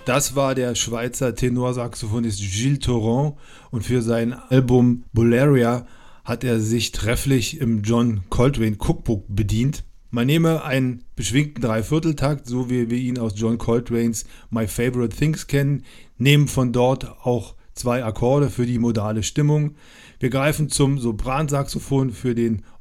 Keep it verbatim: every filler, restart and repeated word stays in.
Das war der Schweizer Tenorsaxophonist Gilles Thorant und für sein Album Bularia hat er sich trefflich im John Coltrane Cookbook bedient. Man nehme einen beschwingten Dreivierteltakt, so wie wir ihn aus John Coltranes My Favorite Things kennen, nehmen von dort auch zwei Akkorde für die modale Stimmung. Wir greifen zum Sopransaxophon für den